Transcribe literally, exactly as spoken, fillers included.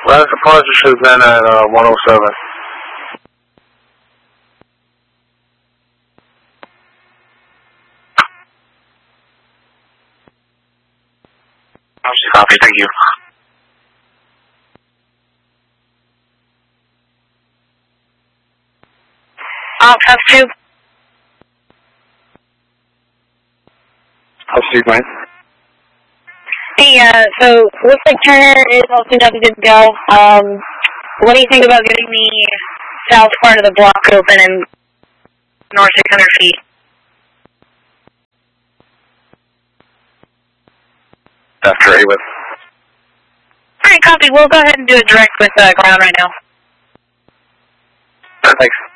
Last departure should have been at uh, one oh seven. Copy, thank you. Off, F two. I'll see you, Mike. Hey, uh, so looks like Turner is all tuned up and good to go. Um, what do you think about getting the south part of the block open and north six hundred feet? After A with. Alright, copy. We'll go ahead and do it direct with uh, ground right now. Thanks.